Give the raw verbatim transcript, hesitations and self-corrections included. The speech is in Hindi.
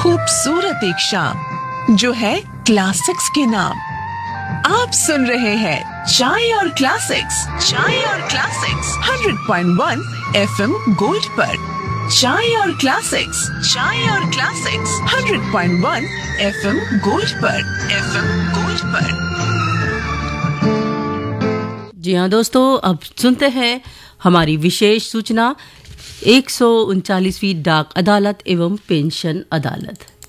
खूबसूरत एक शाम जो है क्लासिक्स के नाम। आप सुन रहे हैं चाय और क्लासिक्स, चाय और classics hundred point one FM gold पर। चाय और क्लासिक्स, चाय और classics hundred point one FM gold पर, एफएम गोल्ड पर। जी हाँ दोस्तों, अब सुनते हैं हमारी विशेष सूचना एक सौ उनचालीसवीं डाक अदालत एवं पेंशन अदालत।